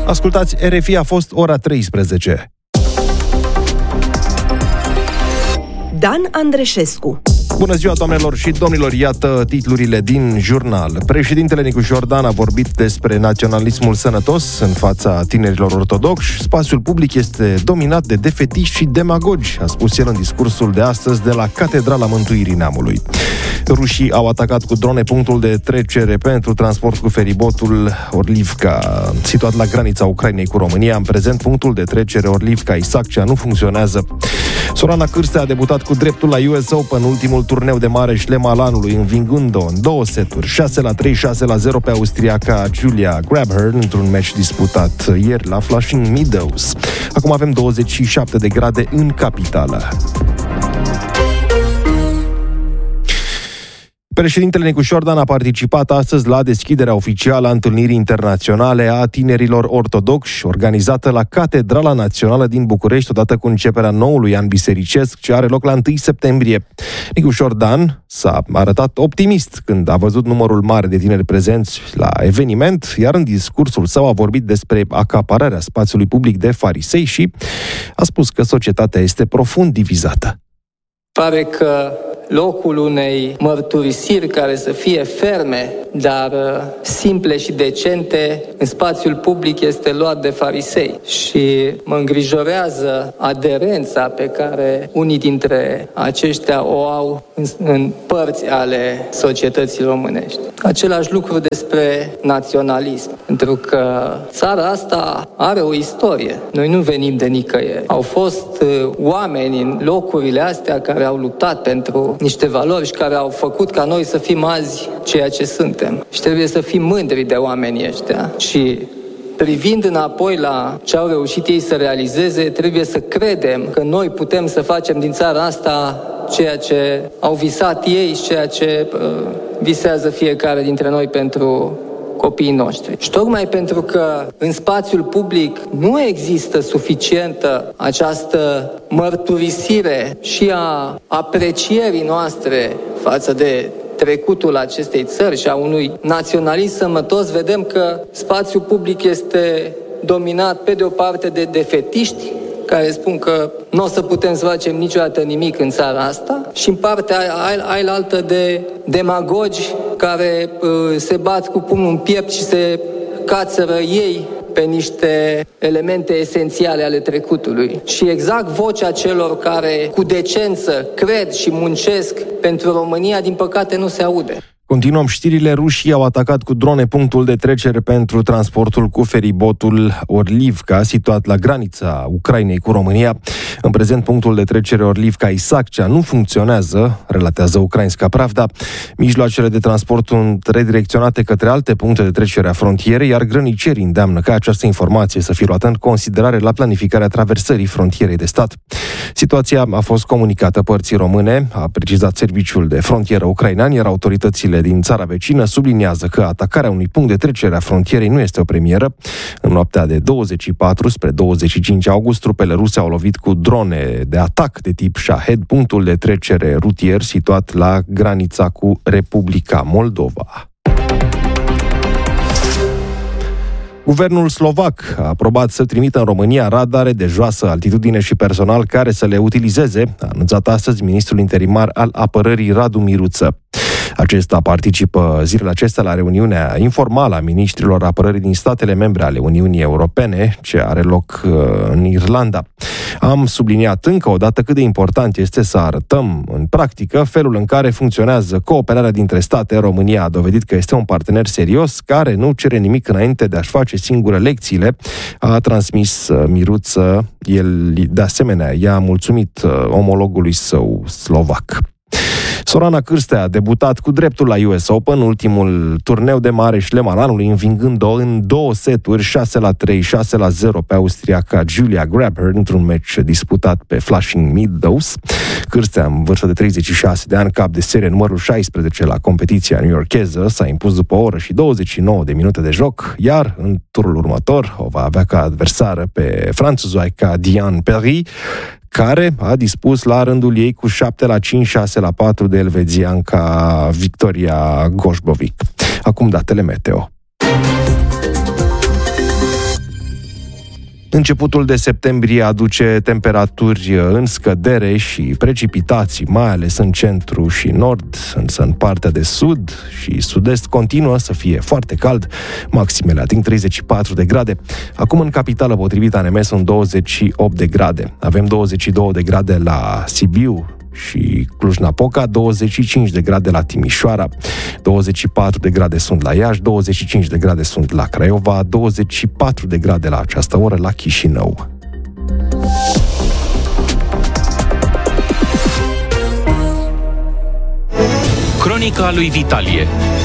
Ascultați, RFI, a fost ora 13. Dan Andreșescu. Bună ziua, doamnelor și domnilor, iată titlurile din jurnal. Președintele Nicu Jordan a vorbit despre naționalismul sănătos în fața tinerilor ortodoxi. Spațiul public este dominat de defetiști și demagogi, a spus el în discursul de astăzi de la Catedrala Mântuirii Neamului. Rușii au atacat cu drone punctul de trecere pentru transport cu feribotul Orlivka, situat la granița Ucrainei cu România. În prezent, punctul de trecere Orlivka-Isaccea nu funcționează. Sorana Cârstea a debutat cu dreptul la US Open, ultimul turneu de mare șlem al anului, învingând-o în 2 seturi, 6-3, 6-0 pe austriaca Julia Grabher, într-un meci disputat ieri la Flushing Meadows. Acum avem 27 de grade în capitală. Președintele Nicu Jordan a participat astăzi la deschiderea oficială a întâlnirii internaționale a tinerilor ortodoxi, organizată la Catedrala Națională din București, odată cu începerea noului an bisericesc, ce are loc la 1 septembrie. Nicu Jordan s-a arătat optimist când a văzut numărul mare de tineri prezenți la eveniment, iar în discursul său a vorbit despre acapararea spațiului public de farisei și a spus că societatea este profund divizată. Pare că locul unei mărturisiri care să fie ferme, dar simple și decente, în spațiul public este luat de farisei. Și mă îngrijorează aderența pe care unii dintre aceștia o au în părți ale societății românești. Același lucru despre naționalism, pentru că țara asta are o istorie. Noi nu venim de nicăieri. Au fost oameni în locurile astea care au luptat pentru niște valori și care au făcut ca noi să fim azi ceea ce suntem. Și trebuie să fim mândri de oamenii ăștia. Și privind înapoi la ce au reușit ei să realizeze, trebuie să credem că noi putem să facem din țara asta ceea ce au visat ei și ceea ce visează fiecare dintre noi pentru copiii noștri. Și tocmai pentru că în spațiul public nu există suficientă această mărturisire și a aprecierii noastre față de trecutul acestei țări și a unui naționalism sănătos, vedem că spațiul public este dominat pe de o parte de defetiști care spun că nu o să putem să facem niciodată nimic în țara asta și în partea ailaltă de demagogi care se bat cu pumnul în piept și se cațără ei pe niște elemente esențiale ale trecutului. Și exact vocea celor care cu decență cred și muncesc pentru România, din păcate, nu se aude. Continuăm știrile. Rușii au atacat cu drone punctul de trecere pentru transportul cu feribotul Orlivka, situat la granița Ucrainei cu România. În prezent, punctul de trecere Orlivka-Isaccea nu funcționează, relatează Ukrainska Pravda. Mijloacele de transport sunt redirecționate către alte puncte de trecere a frontierei, iar grănicerii îndeamnă ca această informație să fie luată în considerare la planificarea traversării frontierei de stat. Situația a fost comunicată părții române, a precizat serviciul de frontieră ucrainean, iar autoritățile din țara vecină subliniază că atacarea unui punct de trecere a frontierei nu este o premieră. În noaptea de 24 spre 25 august, trupele ruse au lovit cu drone de atac de tip Shahed punctul de trecere rutier situat la granița cu Republica Moldova. Guvernul slovac a aprobat să trimită în România radare de joasă altitudine și personal care să le utilizeze, a anunțat astăzi ministrul interimar al apărării Radu Miruță. Acesta participă zilele acestea la reuniunea informală a miniștrilor apărării din statele membre ale Uniunii Europene, ce are loc în Irlanda. Am subliniat încă o dată cât de important este să arătăm în practică felul în care funcționează cooperarea dintre state. România a dovedit că este un partener serios care nu cere nimic înainte de a-și face singură lecțiile, a transmis Miruță. El, de asemenea, i-a mulțumit omologului său slovac. Sorana Cârstea a debutat cu dreptul la US Open, ultimul turneu de mare șlem al anului, învingând-o în 2 seturi, 6-3, 6-0 pe austriaca Julia Grabher, într-un meci disputat pe Flushing Meadows. Cârstea, în vârstă de 36 de ani, cap de serie numărul 16 la competiția newyorkeză, s-a impus după o oră și 29 de minute de joc, iar în turul următor o va avea ca adversară pe franțuzoaica Diane Paris, care a dispus la rândul ei cu 7-5, 6-4 de elvețianca Victoria Goșbovic. Acum datele meteo. Începutul de septembrie aduce temperaturi în scădere și precipitații, mai ales în centru și nord, însă în partea de sud și sud-est continuă să fie foarte cald. Maximele ating 34 de grade. Acum în capitală, potrivit ANM, sunt 28 de grade. Avem 22 de grade la Sibiu și Cluj-Napoca, 25 de grade la Timișoara, 24 de grade sunt la Iași, 25 de grade sunt la Craiova, 24 de grade la această oră la Chișinău. Cronica lui Vitalie.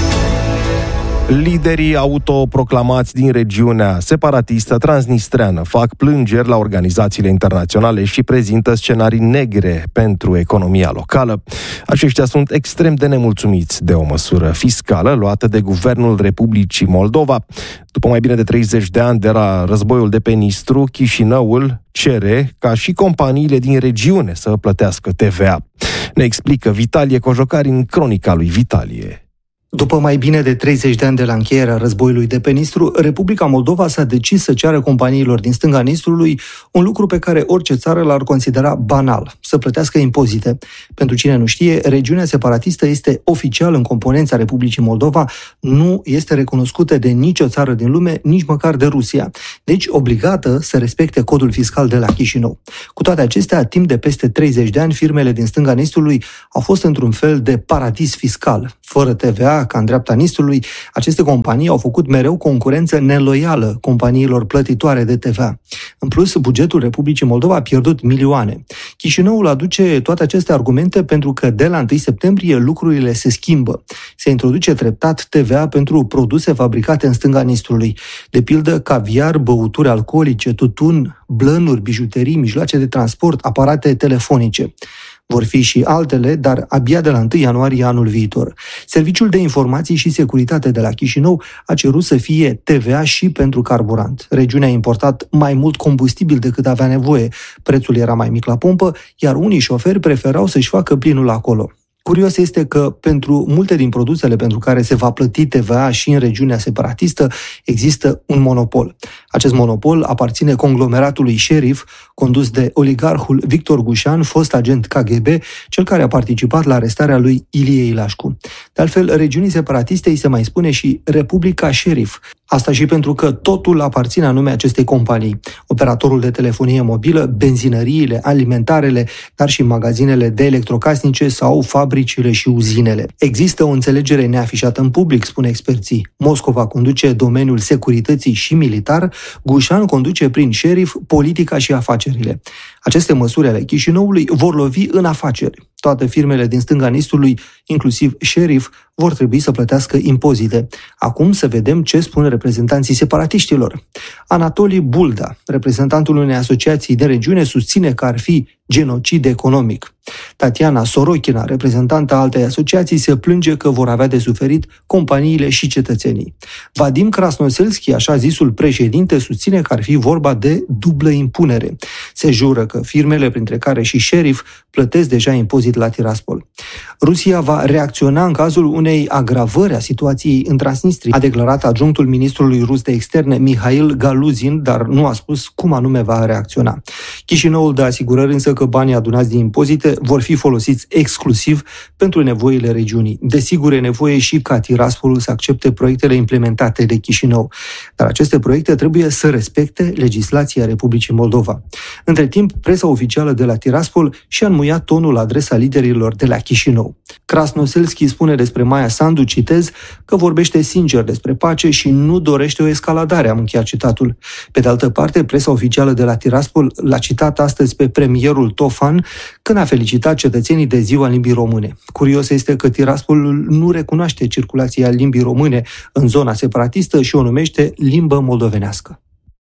Liderii autoproclamați din regiunea separatistă transnistreană fac plângeri la organizațiile internaționale și prezintă scenarii negre pentru economia locală. Aceștia sunt extrem de nemulțumiți de o măsură fiscală luată de Guvernul Republicii Moldova. După mai bine de 30 de ani de la războiul de pe Nistru, Chișinăul cere ca și companiile din regiune să plătească TVA. Ne explică Vitalie Cojocari în Cronica lui Vitalie. După mai bine de 30 de ani de la încheierea războiului de pe Nistru, Republica Moldova s-a decis să ceară companiilor din stânga Nistrului un lucru pe care orice țară l-ar considera banal, să plătească impozite. Pentru cine nu știe, regiunea separatistă este oficial în componența Republicii Moldova, nu este recunoscută de nicio țară din lume, nici măcar de Rusia. Deci obligată să respecte codul fiscal de la Chișinău. Cu toate acestea, timp de peste 30 de ani, firmele din stânga Nistrului au fost într-un fel de paradis fiscal, fără TVA, ca în dreapta Nistrului. Aceste companii au făcut mereu concurență neloială companiilor plătitoare de TVA. În plus, bugetul Republicii Moldova a pierdut milioane. Chișinăul aduce toate aceste argumente pentru că de la 1 septembrie lucrurile se schimbă. Se introduce treptat TVA pentru produse fabricate în stânga Nistrului. De pildă, caviar, băuturi alcoolice, tutun, blănuri, bijuterii, mijloace de transport, aparate telefonice. Vor fi și altele, dar abia de la 1 ianuarie anul viitor. Serviciul de Informații și Securitate de la Chișinău a cerut să fie TVA și pentru carburant. Regiunea a importat mai mult combustibil decât avea nevoie. Prețul era mai mic la pompă, iar unii șoferi preferau să-și facă plinul acolo. Curios este că pentru multe din produsele pentru care se va plăti TVA și în regiunea separatistă există un monopol. Acest monopol aparține conglomeratului Sheriff, condus de oligarhul Victor Gușan, fost agent KGB, cel care a participat la arestarea lui Ilie Ilașcu. De altfel, regiunii separatiste îi se mai spune și Republica Sheriff. Asta și pentru că totul aparține anume acestei companii. Operatorul de telefonie mobilă, benzinăriile, alimentarele, dar și magazinele de electrocasnice sau fabricile și uzinele. Există o înțelegere neafișată în public, spune experții. Moscova conduce domeniul securității și militar, Gușan conduce prin Sheriff politica și afacerile. Aceste măsuri ale Chișinăului vor lovi în afaceri. Toate firmele din stânga Nistrului, inclusiv Sheriff, vor trebui să plătească impozite. Acum să vedem ce spun reprezentanții separatiștilor. Anatoli Bulda, reprezentantul unei asociații de regiune, susține că ar fi genocid economic. Tatiana Sorochina, reprezentanta altei asociații, se plânge că vor avea de suferit companiile și cetățenii. Vadim Krasnoselski, așa zisul președinte, susține că ar fi vorba de dublă impunere. Se jură că firmele, printre care și Sheriff, plătesc deja impozit la Tiraspol. Rusia va reacționa în cazul unei agravări a situației în Transnistria, a declarat adjunctul ministrului rus de externe Mihail Galuzin, dar nu a spus cum anume va reacționa. Chișinăul dă asigurări însă că banii adunați din impozite vor fi folosiți exclusiv pentru nevoile regiunii. Desigur, e nevoie și ca Tiraspolul să accepte proiectele implementate de Chișinău, dar aceste proiecte trebuie să respecte legislația Republicii Moldova. Între timp, presa oficială de la Tiraspol și-a înmuiat tonul la adresa liderilor de la Chișinău. Krasnoselski spune despre Maia Sandu, citez, că vorbește sincer despre pace și nu dorește o escaladare, am încheiat citatul. Pe de altă parte, presa oficială de la Tiraspol l-a citat astăzi pe premierul Tofan când a felicitat cetățenii de Ziua Limbii Române. Curios este că Tiraspolul nu recunoaște circulația limbii române în zona separatistă și o numește limbă moldovenească.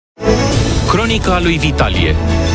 Cronica lui Vitalie.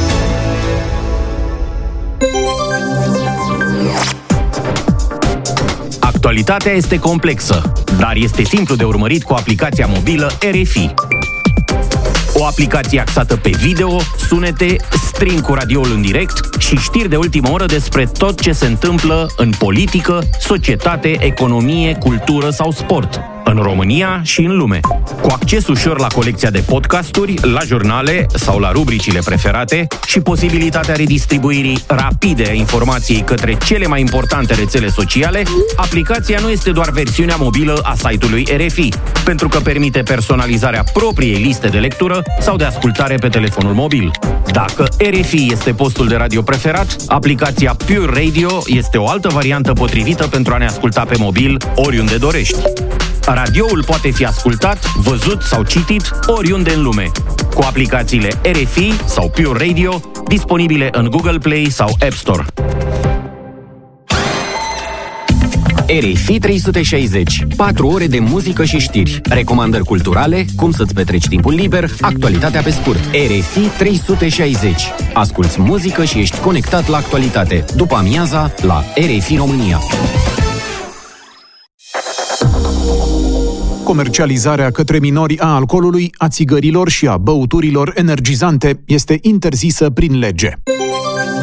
Actualitatea este complexă, dar este simplu de urmărit cu aplicația mobilă RFI. O aplicație axată pe video, sunete, stream cu radioul în direct și știri de ultimă oră despre tot ce se întâmplă în politică, societate, economie, cultură sau sport, în România și în lume. Cu acces ușor la colecția de podcasturi, la jurnale sau la rubricile preferate și posibilitatea redistribuirii rapide a informației către cele mai importante rețele sociale, aplicația nu este doar versiunea mobilă a site-ului RFI, pentru că permite personalizarea propriei liste de lectură sau de ascultare pe telefonul mobil. Dacă RFI este postul de radio preferat, aplicația Pure Radio este o altă variantă potrivită pentru a ne asculta pe mobil oriunde dorești. Radioul poate fi ascultat, văzut sau citit oriunde în lume, cu aplicațiile RFI sau Pure Radio, disponibile în Google Play sau App Store. RFI 360. 4 ore de muzică și știri, recomandări culturale, cum să-ți petreci timpul liber, actualitatea pe scurt. RFI 360. Asculți muzică și ești conectat la actualitate. După amiaza, la RFI România. Comercializarea către minori a alcoolului, a țigărilor și a băuturilor energizante este interzisă prin lege.